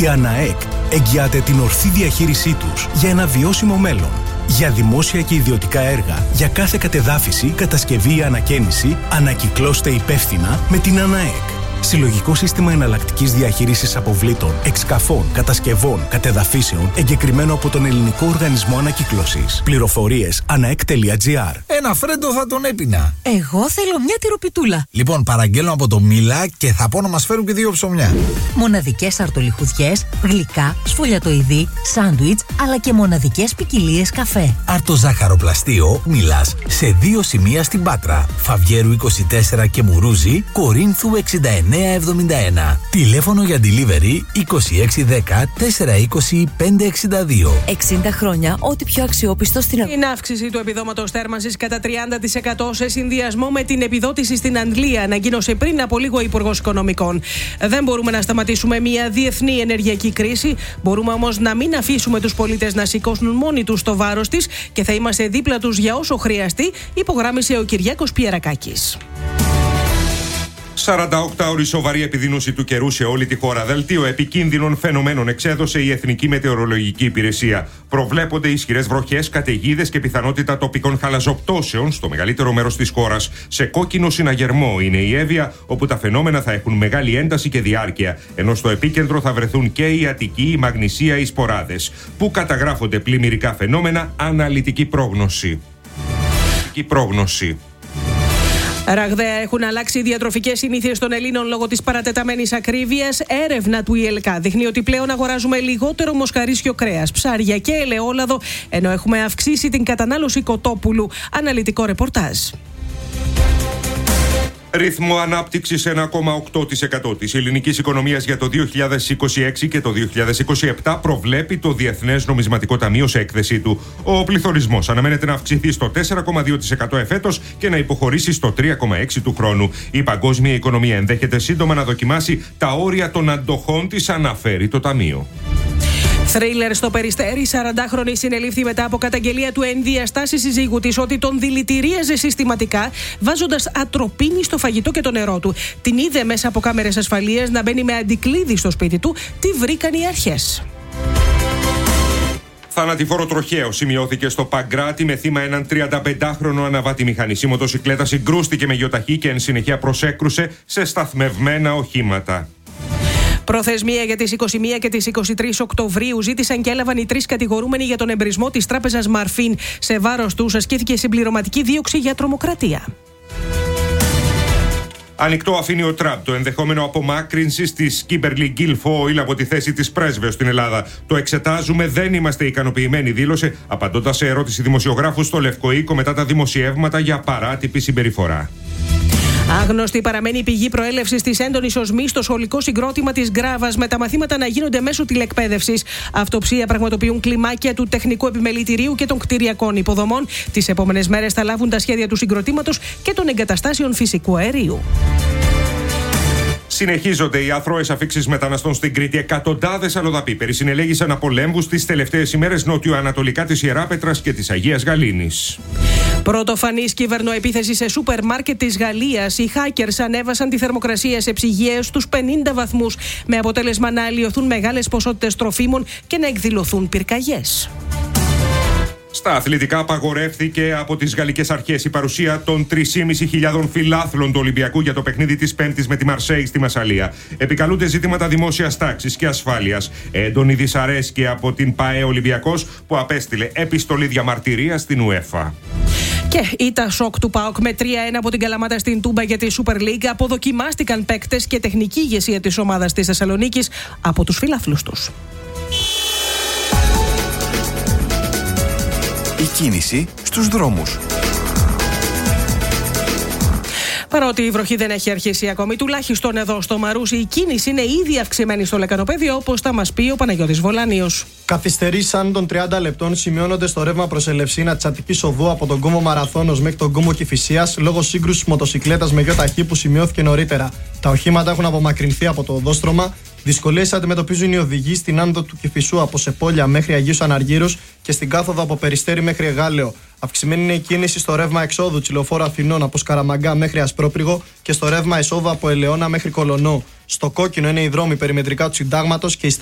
Η ΑΝΑΕΚ εγγυάται την ορθή διαχείρισή τους για ένα βιώσιμο μέλλον. Για δημόσια και ιδιωτικά έργα, για κάθε κατεδάφιση, κατασκευή ή ανακαίνιση, ανακυκλώστε υπεύθυνα με την ΑΝΑΕΚ. Συλλογικό σύστημα εναλλακτικής διαχείρισης αποβλήτων, εξκαφών, κατασκευών, κατεδαφίσεων, εγκεκριμένο από τον Ελληνικό Οργανισμό Ανακύκλωσης. Πληροφορίες anaek.gr. Ένα φρέντο θα τον έπινα. Εγώ θέλω μια τυροπιτούλα. Λοιπόν, παραγγέλνω από το Μίλα και θα πω να μας φέρουν και 2 ψωμιά. Μοναδικές αρτολιχουδιές, γλυκά, σφολιατοειδή, σάντουιτς, αλλά και μοναδικές ποικιλίες καφέ. Αρτοζάχαροπλαστείο Μίλας σε 2 σημεία στην Πάτρα. Φαβιέρου 24 και Μουρούζι, Κορίνθου 6971. Τηλέφωνο για delivery 2610 420 562. 60 χρόνια, ό,τι πιο αξιόπιστο στην αγορά. Την αύξηση του επιδόματος θέρμανσης κατά 30% σε συνδυασμό με την επιδότηση στην Αγγλία ανακοίνωσε πριν από λίγο ο Υπουργός Οικονομικών. Δεν μπορούμε να σταματήσουμε μια διεθνή ενεργειακή κρίση. Μπορούμε όμως να μην αφήσουμε τους πολίτες να σηκώσουν μόνοι τους το βάρος της και θα είμαστε δίπλα τους για όσο χρειαστεί, υπογράμμισε ο Κυριάκος Πιερακάκης. 48ωρη σοβαρή επιδείνωση του καιρού σε όλη τη χώρα. Δελτίο επικίνδυνων φαινομένων εξέδωσε η Εθνική Μετεωρολογική Υπηρεσία. Προβλέπονται ισχυρές βροχές, καταιγίδες και πιθανότητα τοπικών χαλαζοπτώσεων στο μεγαλύτερο μέρος της χώρας. Σε κόκκινο συναγερμό είναι η Εύβοια, όπου τα φαινόμενα θα έχουν μεγάλη ένταση και διάρκεια. Ενώ στο επίκεντρο θα βρεθούν και η Αττική, η Μαγνησία, οι Σποράδες. Που καταγράφονται πλημμυρικά φαινόμενα, αναλυτική πρόγνωση. Ραγδαία έχουν αλλάξει οι διατροφικές συνήθειες των Ελλήνων λόγω της παρατεταμένης ακρίβειας. Έρευνα του ΙΕΛΚΑ δείχνει ότι πλέον αγοράζουμε λιγότερο μοσχαρίσιο κρέας, ψάρια και ελαιόλαδο, ενώ έχουμε αυξήσει την κατανάλωση κοτόπουλου. Αναλυτικό ρεπορτάζ. Ρυθμό ανάπτυξης 1,8% της ελληνικής οικονομίας για το 2026 και το 2027 προβλέπει το Διεθνές Νομισματικό Ταμείο σε έκθεσή του. Ο πληθωρισμός αναμένεται να αυξηθεί στο 4,2% εφέτος και να υποχωρήσει στο 3,6% του χρόνου. Η παγκόσμια οικονομία ενδέχεται σύντομα να δοκιμάσει τα όρια των αντοχών της, αναφέρει το Ταμείο. Θρίλερ στο Περιστέρι. 40χρονη συνελήφθη μετά από καταγγελία του ενδιαστάσει συζύγου της ότι τον δηλητηρίαζε συστηματικά, βάζοντας ατροπίνη στο φαγητό και το νερό του. Την είδε μέσα από κάμερες ασφαλείας να μπαίνει με αντικλείδι στο σπίτι του. Τι βρήκαν οι αρχές. Θανατηφόρο τροχαίο σημειώθηκε στο Παγκράτη με θύμα έναν 35χρονο αναβάτη μηχανής. Η μοτοσικλέτα συγκρούστηκε με γιοταχή και εν συνεχεία προσέκρουσε σε σταθμευμένα οχήματα. Προθεσμία για τις 21 και τις 23 Οκτωβρίου ζήτησαν και έλαβαν οι 3 κατηγορούμενοι για τον εμπρισμό της τράπεζας Μαρφίν. Σε βάρος τους ασκήθηκε συμπληρωματική δίωξη για τρομοκρατία. Ανοιχτό αφήνει ο Τραμπ το ενδεχόμενο απομάκρυνσης της Kimberly Guilfoyle από τη θέση της πρέσβεως στην Ελλάδα. Το εξετάζουμε, δεν είμαστε ικανοποιημένοι, δήλωσε, απαντώντας σε ερώτηση δημοσιογράφου στο Λευκό Οίκο μετά τα δημοσιεύματα για παράτυπη συμπεριφορά. Άγνωστη παραμένει η πηγή προέλευσης της έντονης οσμής στο σχολικό συγκρότημα της Γκράβας, με τα μαθήματα να γίνονται μέσω τηλεκπαίδευσης. Αυτοψία πραγματοποιούν κλιμάκια του τεχνικού επιμελητηρίου και των κτηριακών υποδομών. Τις επόμενες μέρες θα λάβουν τα σχέδια του συγκροτήματος και των εγκαταστάσεων φυσικού αερίου. Συνεχίζονται οι αθρώες αφήξεις μεταναστών στην Κρήτη. Εκατοντάδες αλλοδαποί περισυνελέγησαν από λέμβους τις τελευταίες ημέρες νότιο-ανατολικά της Ιεράπετρας και της Αγίας Γαλήνης. Πρωτοφανής κυβερνοεπίθεση σε σούπερ μάρκετ της Γαλλίας. Οι hackers ανέβασαν τη θερμοκρασία σε ψυγείες στους 50 βαθμούς, με αποτέλεσμα να αλλοιωθούν μεγάλες ποσότητες τροφίμων και να εκδηλωθούν πυρκαγιές. Στα αθλητικά απαγορεύθηκε από τις γαλλικές αρχές η παρουσία των 3.500 φιλάθλων του Ολυμπιακού για το παιχνίδι της Πέμπτης με τη Μαρσέη στη Μασσαλία. Επικαλούνται ζήτηματα δημόσιας τάξης και ασφάλειας. Έντονη δυσαρέσκεια από την ΠΑΕ Ολυμπιακός, που απέστειλε επιστολή διαμαρτυρίας στην UEFA. Και ήττα σοκ του ΠΑΟΚ με 3-1 από την Καλαμάτα στην Τούμπα για τη Super League. Αποδοκιμάστηκαν παίκτες και τεχνική ηγεσία της ομάδας της Θεσσαλονίκης από τους φιλάθλους τους. Η κίνηση στους δρόμους. Παρότι η βροχή δεν έχει αρχίσει ακόμη, τουλάχιστον εδώ στο Μαρούσι, η κίνηση είναι ήδη αυξημένη στο Λεκανοπέδιο, όπως θα μας πει ο Παναγιώτης Βολάνιος. Καθυστερήσαν των 30 λεπτών, σημειώνονται στο ρεύμα προς Ελευσίνα της Αττικής Οδού από τον κόμβο Μαραθώνος μέχρι τον κόμβο Κηφισίας λόγω σύγκρουσης μοτοσικλέτας με γιοταχή που σημειώθηκε νωρίτερα. Τα οχήματα έχουν απομακρυνθεί από το οδόστρωμα. Δυσκολίες αντιμετωπίζουν οι οδηγοί στην άνοδο του Κηφισού από Σεπόλια μέχρι Αγίους Αναργύρους και στην κάθοδο από Περιστέρι μέχρι Εγάλεο. Αυξημένη είναι η κίνηση στο ρεύμα εξόδου Τσιλοφόρου Αθηνών από Σκαραμαγκά μέχρι Ασπρόπριγο και στο ρεύμα εσόδου από Ελαιώνα μέχρι Κολονό. Στο κόκκινο είναι οι δρόμοι περιμετρικά του Συντάγματος και η